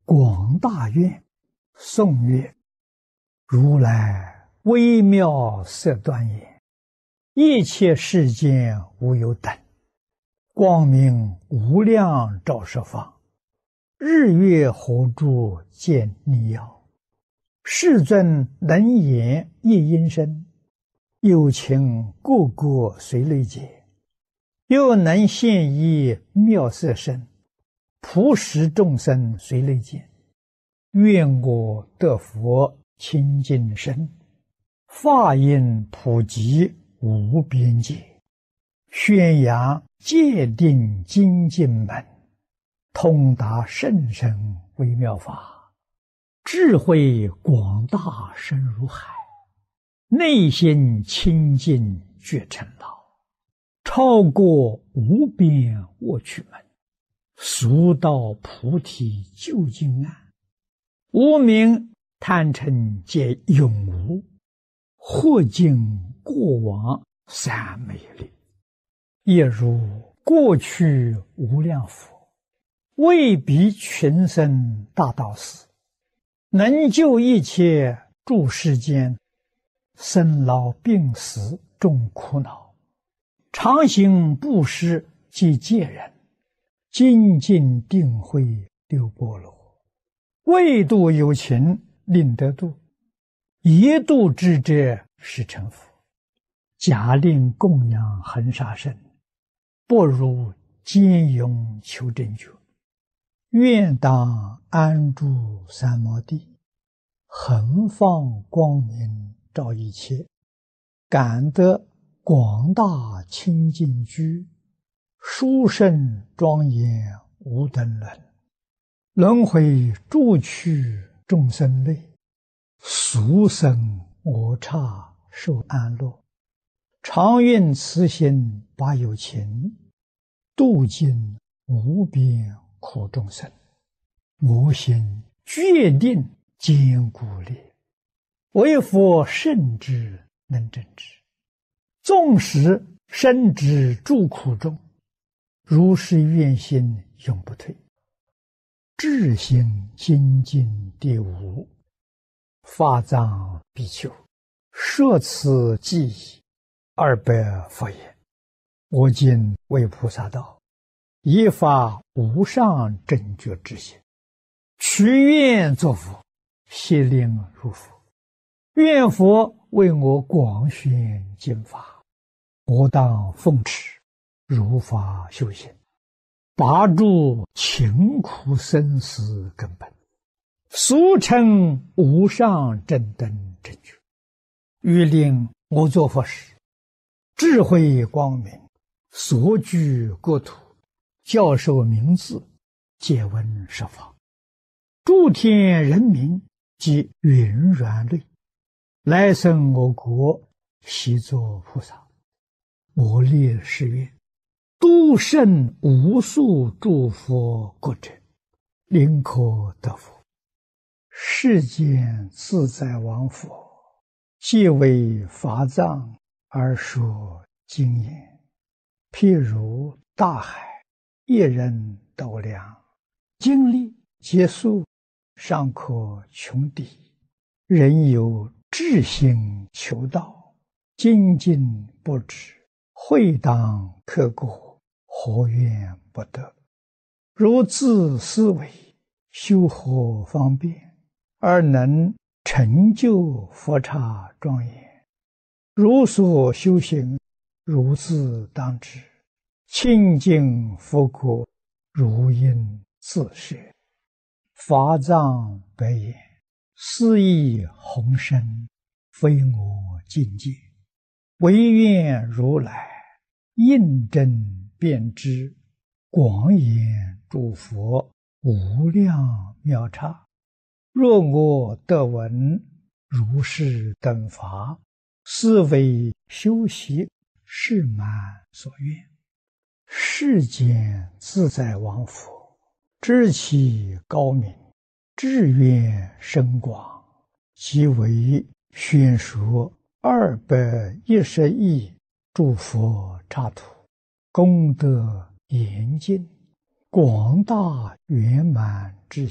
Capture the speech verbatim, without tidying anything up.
广大愿，颂曰：如来微妙色端严，一切世间无有等，光明无量照十方，日月火柱见逆耀，世尊能言一音声，有情个个随类解，又能现一妙色身，普使众生随类见。愿我得佛清净身，法音普及无边界，宣扬戒定精进门，通达甚深微妙法，智慧广大深如海，内心清净觉成道，超过无边卧趣门，速到菩提究竟岸，无明贪嗔皆永无，或尽过往三昧力，亦如过去无量佛，为彼群生大道士，能救一切诸世间生老病死众苦恼，常行布施及戒人，精进定慧六波罗，为度有情令得度，一度之者是成佛。假令供养恒沙身，不如坚勇求真觉。愿当安住三摩地，恒放光明照一切，感得广大清净居，殊胜庄严无等伦。轮回诸趣众生类，俗生我刹受安乐。常愿慈心把有情，度尽无边苦众生。我心决定坚固力，为佛圣之能证之。纵使身之诸苦中，如是愿心永不退。智心精进第五，法藏比丘，摄此记忆二百佛言：我今为菩萨道，以发无上正觉之心，许愿作佛，悉令入佛。愿佛为我广宣经法，我当奉持，如法修行，拔除勤苦生死根本，俗称无上正等正觉。欲令我作佛时，智慧光明，所居国土，教授名字，皆闻十方。诸天人民及云软类，来生我国，悉作菩萨。我立誓愿，度胜无数诸佛国者，临可得佛。世间自在王佛，皆为法藏而说经言，譬如大海，一人斗量，经历皆数，尚可穷底。人有志心求道，精进不止，会当刻过，何怨不得？如自思维，修何方便，而能成就佛刹庄严？如所修行，如自当知，清净佛国，如应自设。法藏白言：斯亦宏深，非我境界，唯愿如来印证遍知，广演诸佛无量妙刹。若我得闻如是等法，斯为修习誓满所愿。世间自在王佛，知其高明，志愿深广，即为宣说二百一十亿诸佛刹土，功德严尽，广大圆满之